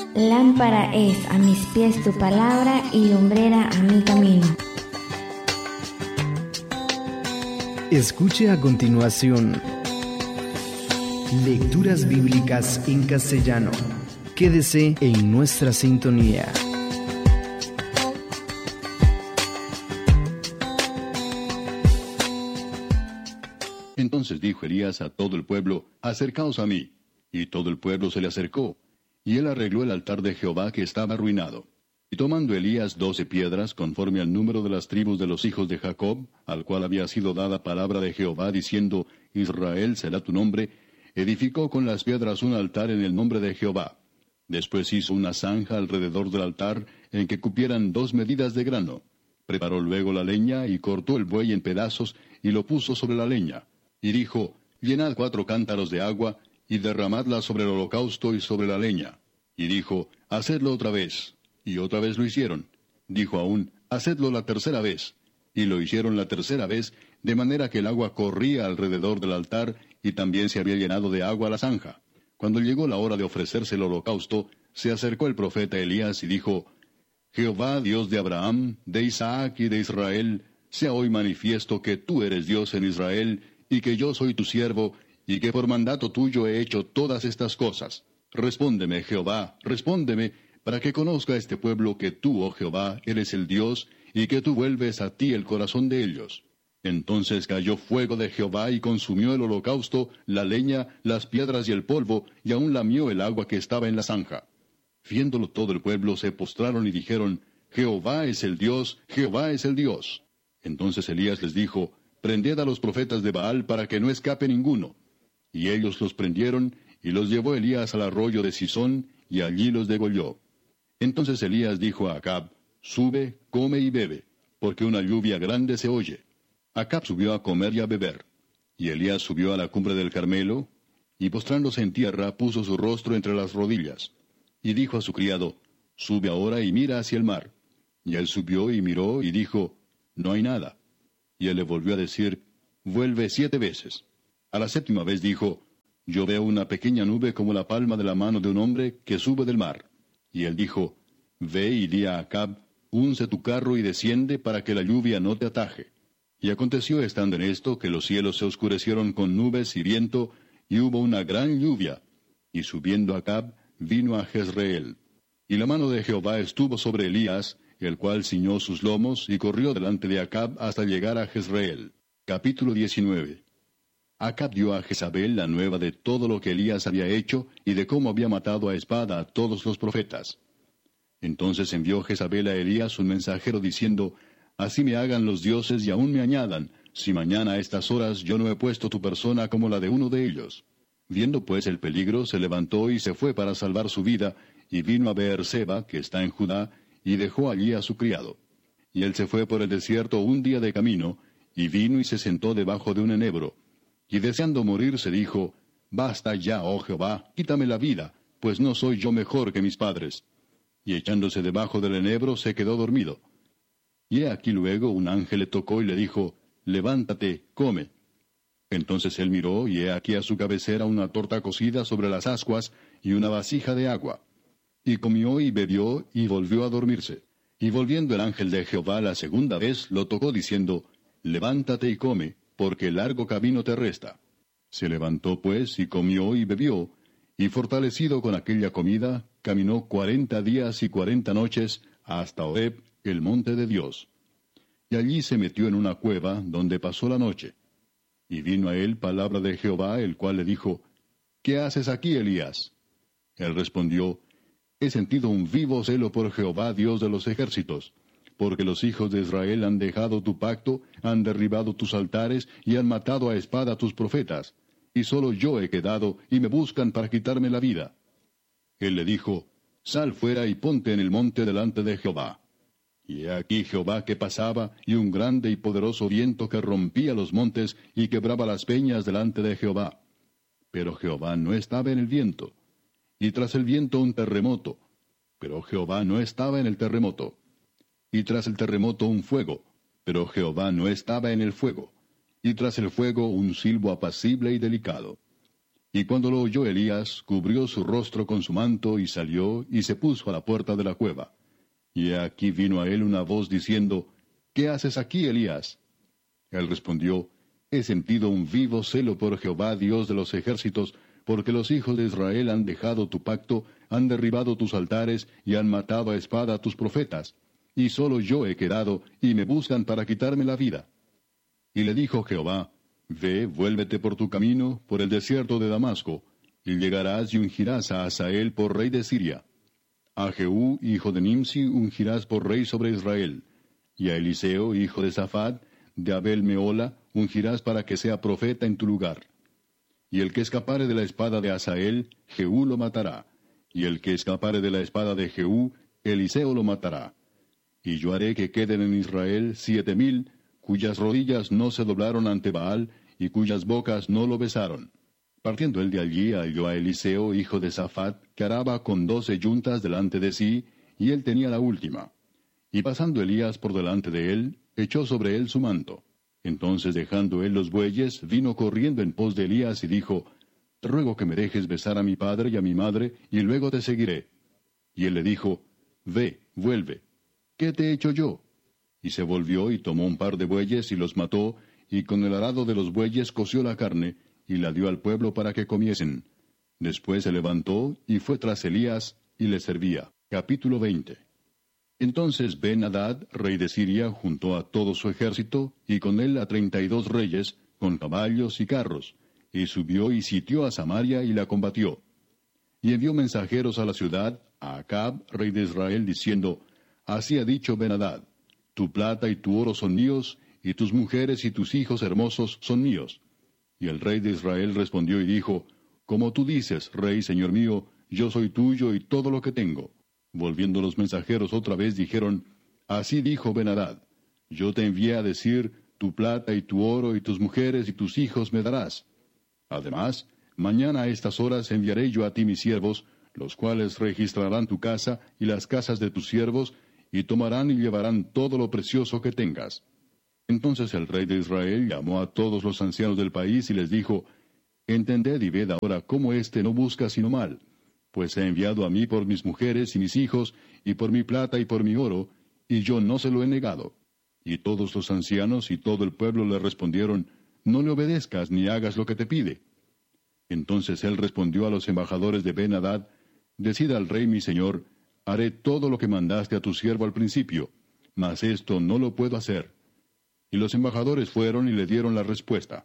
Lámpara es a mis pies tu palabra y lumbrera a mi camino. Escuche a continuación lecturas bíblicas en castellano. Quédese en nuestra sintonía. Entonces dijo Elías a todo el pueblo: acercaos a mí. Y todo el pueblo se le acercó. Y él arregló el altar de Jehová que estaba arruinado. Y tomando Elías 12 piedras, conforme al número de las tribus de los hijos de Jacob, al cual había sido dada palabra de Jehová, diciendo: Israel será tu nombre, edificó con las piedras un altar en el nombre de Jehová. Después hizo una zanja alrededor del altar, en que cupieran 2 medidas de grano. Preparó luego la leña, y cortó el buey en pedazos, y lo puso sobre la leña. Y dijo: llenad 4 cántaros de agua, y derramadla sobre el holocausto y sobre la leña. Y dijo: hacedlo otra vez. Y otra vez lo hicieron. Dijo aún: hacedlo la tercera vez. Y lo hicieron la tercera vez, de manera que el agua corría alrededor del altar, y también se había llenado de agua la zanja. Cuando llegó la hora de ofrecerse el holocausto, se acercó el profeta Elías y dijo: Jehová, Dios de Abraham, de Isaac y de Israel, sea hoy manifiesto que tú eres Dios en Israel, y que yo soy tu siervo, y que por mandato tuyo he hecho todas estas cosas. Respóndeme, Jehová, respóndeme, para que conozca este pueblo que tú, oh Jehová, eres el Dios, y que tú vuelves a ti el corazón de ellos. Entonces cayó fuego de Jehová y consumió el holocausto, la leña, las piedras y el polvo, y aún lamió el agua que estaba en la zanja. Viéndolo todo el pueblo se postraron y dijeron: Jehová es el Dios, Jehová es el Dios. Entonces Elías les dijo: prended a los profetas de Baal para que no escape ninguno. Y ellos los prendieron, y los llevó Elías al arroyo de Sisón, y allí los degolló. Entonces Elías dijo a Acab: sube, come y bebe, porque una lluvia grande se oye. Acab subió a comer y a beber. Y Elías subió a la cumbre del Carmelo, y postrándose en tierra puso su rostro entre las rodillas. Y dijo a su criado: sube ahora y mira hacia el mar. Y él subió y miró, y dijo: no hay nada. Y él le volvió a decir: vuelve 7 veces. A la 7ª vez dijo: yo veo una pequeña nube como la palma de la mano de un hombre que sube del mar. Y él dijo: ve y di a Acab: unce tu carro y desciende para que la lluvia no te ataje. Y aconteció estando en esto que los cielos se oscurecieron con nubes y viento, y hubo una gran lluvia. Y subiendo Acab, vino a Jezreel. Y la mano de Jehová estuvo sobre Elías, el cual ciñó sus lomos, y corrió delante de Acab hasta llegar a Jezreel. Capítulo 19. Acab dio a Jezabel la nueva de todo lo que Elías había hecho, y de cómo había matado a espada a todos los profetas. Entonces envió Jezabel a Elías un mensajero diciendo: así me hagan los dioses y aún me añadan, si mañana a estas horas yo no he puesto tu persona como la de uno de ellos. Viendo pues el peligro, se levantó y se fue para salvar su vida, y vino a Beerseba, que está en Judá, y dejó allí a su criado. Y él se fue por el desierto 1 día de camino, y vino y se sentó debajo de un enebro. Y deseando morir se dijo: basta ya, oh Jehová, quítame la vida, pues no soy yo mejor que mis padres. Y echándose debajo del enebro se quedó dormido. Y he aquí luego un ángel le tocó y le dijo: levántate, come. Entonces él miró, y he aquí a su cabecera una torta cocida sobre las ascuas, y una vasija de agua. Y comió y bebió, y volvió a dormirse. Y volviendo el ángel de Jehová la 2ª vez, lo tocó diciendo: levántate y come, porque largo camino te resta. Se levantó pues, y comió y bebió, y fortalecido con aquella comida, caminó 40 días y 40 noches, hasta Horeb, el monte de Dios. Y allí se metió en una cueva, donde pasó la noche. Y vino a él palabra de Jehová, el cual le dijo: ¿qué haces aquí, Elías? Él respondió: he sentido un vivo celo por Jehová, Dios de los ejércitos, porque los hijos de Israel han dejado tu pacto, han derribado tus altares, y han matado a espada a tus profetas, y solo yo he quedado, y me buscan para quitarme la vida. Él le dijo: sal fuera y ponte en el monte delante de Jehová. Y he aquí Jehová que pasaba, y un grande y poderoso viento que rompía los montes, y quebraba las peñas delante de Jehová. Pero Jehová no estaba en el viento. Y tras el viento un terremoto. Pero Jehová no estaba en el terremoto. Y tras el terremoto un fuego. Pero Jehová no estaba en el fuego. Y tras el fuego un silbo apacible y delicado. Y cuando lo oyó Elías, cubrió su rostro con su manto, y salió, y se puso a la puerta de la cueva. Y aquí vino a él una voz diciendo, ¿Qué haces aquí, Elías? Él respondió, He sentido un vivo celo por Jehová, Dios de los ejércitos, porque los hijos de Israel han dejado tu pacto, han derribado tus altares, y han matado a espada a tus profetas. Y solo yo he quedado, y me buscan para quitarme la vida. Y le dijo Jehová, Ve, vuélvete por tu camino, por el desierto de Damasco, y llegarás y ungirás a Hazael por rey de Siria. A Jehú, hijo de Nimsi, ungirás por rey sobre Israel. Y a Eliseo, hijo de Safat, de Abel Meola, ungirás para que sea profeta en tu lugar. Y el que escapare de la espada de Hazael, Jehú lo matará. Y el que escapare de la espada de Jehú, Eliseo lo matará. Y yo haré que queden en Israel 7,000, cuyas rodillas no se doblaron ante Baal, y cuyas bocas no lo besaron. Partiendo él de allí, halló a Eliseo, hijo de Safat, que araba con 12 yuntas delante de sí, y él tenía la última. Y pasando Elías por delante de él, echó sobre él su manto. Entonces, dejando él los bueyes, vino corriendo en pos de Elías y dijo, Te ruego que me dejes besar a mi padre y a mi madre, y luego te seguiré. Y él le dijo, Ve, vuelve. ¿Qué te he hecho yo? Y se volvió y tomó un par de bueyes y los mató, y con el arado de los bueyes coció la carne, y la dio al pueblo para que comiesen. Después se levantó, y fue tras Elías, y le servía. Capítulo 20. Entonces Ben-Hadad, rey de Siria, juntó a todo su ejército, y con él a 32 reyes, con caballos y carros, y subió y sitió a Samaria y la combatió. Y envió mensajeros a la ciudad, a Acab, rey de Israel, diciendo, Así ha dicho Ben-Hadad, tu plata y tu oro son míos, y tus mujeres y tus hijos hermosos son míos. Y el rey de Israel respondió y dijo, Como tú dices, rey, señor mío, yo soy tuyo y todo lo que tengo. Volviendo los mensajeros otra vez dijeron, Así dijo Ben-Hadad, yo te envié a decir, tu plata y tu oro y tus mujeres y tus hijos me darás. Además, mañana a estas horas enviaré yo a ti mis siervos, los cuales registrarán tu casa y las casas de tus siervos, y tomarán y llevarán todo lo precioso que tengas. Entonces el rey de Israel llamó a todos los ancianos del país y les dijo, Entended y ved ahora cómo éste no busca sino mal, pues ha enviado a mí por mis mujeres y mis hijos, y por mi plata y por mi oro, y yo no se lo he negado. Y todos los ancianos y todo el pueblo le respondieron, No le obedezcas ni hagas lo que te pide. Entonces él respondió a los embajadores de Ben-Hadad, Decid al rey mi señor, haré todo lo que mandaste a tu siervo al principio, mas esto no lo puedo hacer. Y los embajadores fueron y le dieron la respuesta.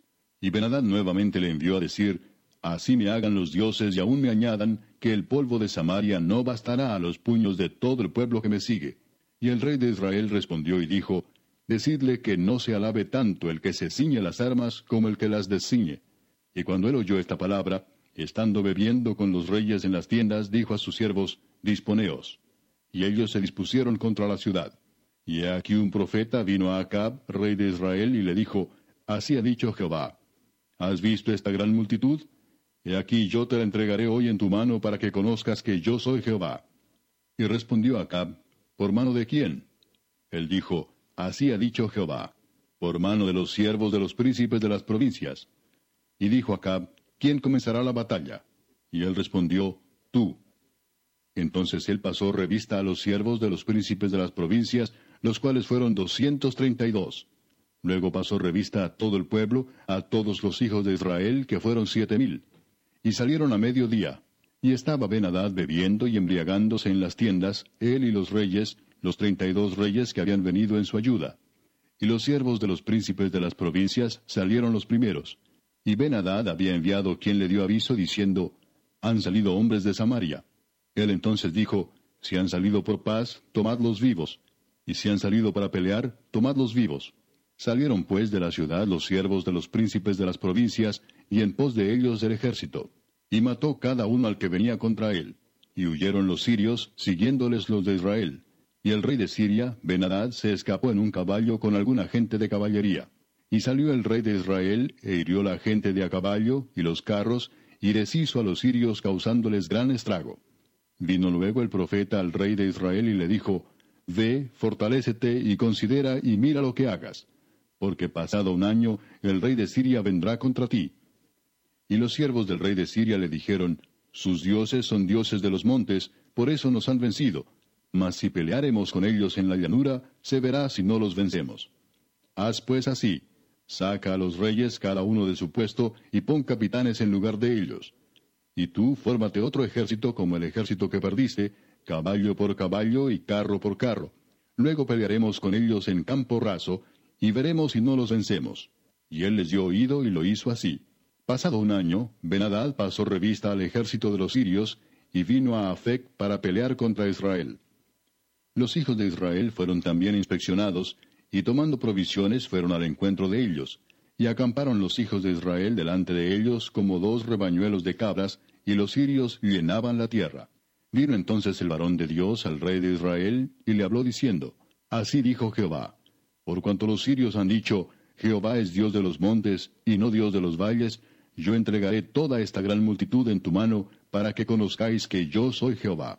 Y Ben-Hadad nuevamente le envió a decir, Así me hagan los dioses y aún me añadan, que el polvo de Samaria no bastará a los puños de todo el pueblo que me sigue. Y el rey de Israel respondió y dijo, Decidle que no se alabe tanto el que se ciñe las armas como el que las desciñe. Y cuando él oyó esta palabra, estando bebiendo con los reyes en las tiendas, dijo a sus siervos, Disponeos. Y ellos se dispusieron contra la ciudad. Y he aquí un profeta vino a Acab, rey de Israel, y le dijo, Así ha dicho Jehová, ¿has visto esta gran multitud? He aquí yo te la entregaré hoy en tu mano para que conozcas que yo soy Jehová. Y respondió Acab, ¿por mano de quién? Él dijo, Así ha dicho Jehová, por mano de los siervos de los príncipes de las provincias. Y dijo Acab, ¿quién comenzará la batalla? Y él respondió, tú. Entonces él pasó revista a los siervos de los príncipes de las provincias, los cuales fueron 232. Luego pasó revista a todo el pueblo, a todos los hijos de Israel, que fueron 7,000. Y salieron a mediodía. Y estaba Ben-Hadad bebiendo y embriagándose en las tiendas, él y los reyes, los 32 reyes que habían venido en su ayuda. Y los siervos de los príncipes de las provincias salieron los primeros. Y Ben-Hadad había enviado quien le dio aviso, diciendo, Han salido hombres de Samaria. Él entonces dijo, Si han salido por paz, tomadlos vivos. Y si han salido para pelear, tomadlos vivos. Salieron pues de la ciudad los siervos de los príncipes de las provincias, y en pos de ellos el ejército. Y mató cada uno al que venía contra él. Y huyeron los sirios, siguiéndoles los de Israel. Y el rey de Siria, Ben-Hadad, se escapó en un caballo con alguna gente de caballería. Y salió el rey de Israel, e hirió la gente de a caballo, y los carros, y deshizo a los sirios causándoles gran estrago. Vino luego el profeta al rey de Israel y le dijo, Ve, fortalécete, y considera, y mira lo que hagas. Porque pasado un año, el rey de Siria vendrá contra ti. Y los siervos del rey de Siria le dijeron, sus dioses son dioses de los montes, por eso nos han vencido. Mas si peleáremos con ellos en la llanura, se verá si no los vencemos. Haz pues así, saca a los reyes cada uno de su puesto, y pon capitanes en lugar de ellos. Y tú fórmate otro ejército como el ejército que perdiste, caballo por caballo y carro por carro. Luego pelearemos con ellos en campo raso, y veremos si no los vencemos. Y él les dio oído y lo hizo así. Pasado un año, Ben-Hadad pasó revista al ejército de los sirios, y vino a Afec para pelear contra Israel. Los hijos de Israel fueron también inspeccionados, y tomando provisiones fueron al encuentro de ellos. Y acamparon los hijos de Israel delante de ellos como 2 rebañuelos de cabras, y los sirios llenaban la tierra. Vino entonces el varón de Dios al rey de Israel, y le habló diciendo, así dijo Jehová, por cuanto los sirios han dicho, Jehová es Dios de los montes, y no Dios de los valles, yo entregaré toda esta gran multitud en tu mano, para que conozcáis que yo soy Jehová.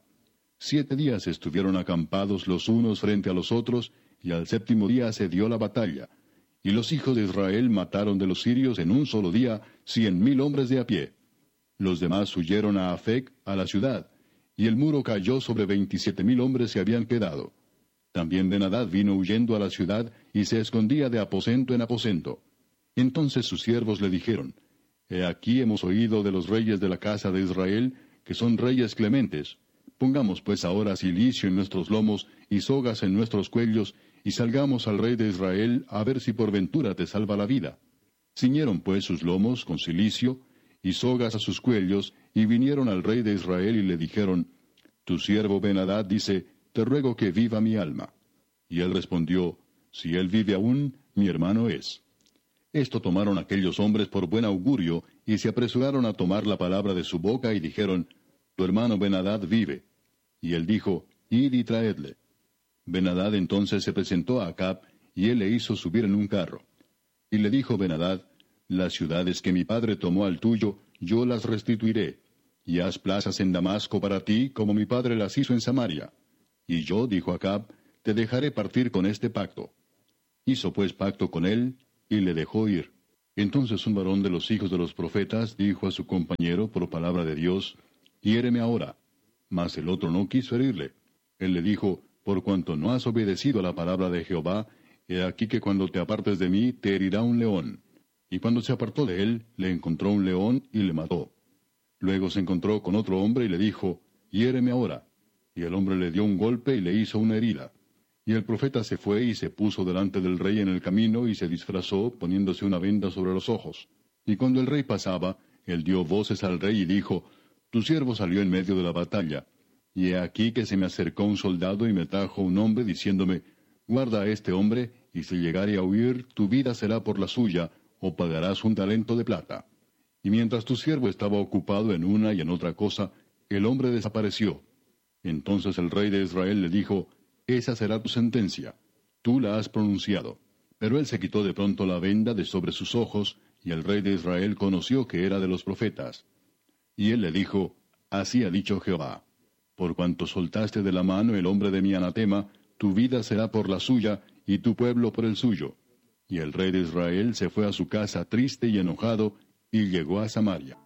7 días estuvieron acampados los unos frente a los otros, y al 7º día se dio la batalla. Y los hijos de Israel mataron de los sirios en un solo día 100,000 hombres de a pie. Los demás huyeron a Afec, a la ciudad, y el muro cayó sobre 27,000 hombres que habían quedado. También Ben-Hadad vino huyendo a la ciudad, y se escondía de aposento en aposento. Entonces sus siervos le dijeron, He aquí hemos oído de los reyes de la casa de Israel, que son reyes clementes. Pongamos pues ahora cilicio en nuestros lomos y sogas en nuestros cuellos, y salgamos al rey de Israel a ver si por ventura te salva la vida. Ciñeron pues sus lomos con cilicio y sogas a sus cuellos, y vinieron al rey de Israel y le dijeron, Tu siervo Ben-Hadad dice, Te ruego que viva mi alma. Y él respondió, Si él vive aún, mi hermano es. Esto tomaron aquellos hombres por buen augurio, y se apresuraron a tomar la palabra de su boca, y dijeron, Tu hermano Ben-Hadad vive. Y él dijo, Id y traedle. Ben-Hadad entonces se presentó a Acab, y él le hizo subir en un carro. Y le dijo Ben-Hadad, Las ciudades que mi padre tomó al tuyo, yo las restituiré, y haz plazas en Damasco para ti, como mi padre las hizo en Samaria. Y yo, dijo Acab, te dejaré partir con este pacto. Hizo pues pacto con él, y le dejó ir. Entonces un varón de los hijos de los profetas dijo a su compañero por palabra de Dios, Hiéreme ahora. Mas el otro no quiso herirle. Él le dijo, Por cuanto no has obedecido a la palabra de Jehová, he aquí que cuando te apartes de mí te herirá un león. Y cuando se apartó de él, le encontró un león y le mató. Luego se encontró con otro hombre y le dijo, Hiéreme ahora. Y el hombre le dio un golpe y le hizo una herida. Y el profeta se fue y se puso delante del rey en el camino y se disfrazó, poniéndose una venda sobre los ojos. Y cuando el rey pasaba, él dio voces al rey y dijo, Tu siervo salió en medio de la batalla. Y he aquí que se me acercó un soldado y me trajo un hombre diciéndome, Guarda a este hombre, y si llegare a huir, tu vida será por la suya, o pagarás un talento de plata. Y mientras tu siervo estaba ocupado en una y en otra cosa, el hombre desapareció. Entonces el rey de Israel le dijo, Esa será tu sentencia. Tú la has pronunciado. Pero él se quitó de pronto la venda de sobre sus ojos, y el rey de Israel conoció que era de los profetas. Y él le dijo, Así ha dicho Jehová, por cuanto soltaste de la mano el hombre de mi anatema, tu vida será por la suya, y tu pueblo por el suyo. Y el rey de Israel se fue a su casa triste y enojado, y llegó a Samaria.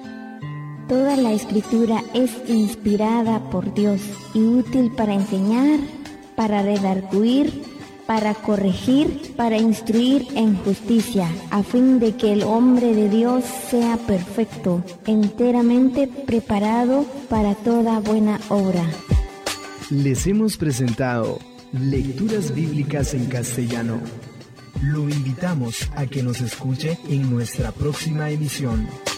Toda la Escritura es inspirada por Dios y útil para enseñar, para redarguir, para corregir, para instruir en justicia, a fin de que el hombre de Dios sea perfecto, enteramente preparado para toda buena obra. Les hemos presentado Lecturas Bíblicas en Castellano. Lo invitamos a que nos escuche en nuestra próxima emisión.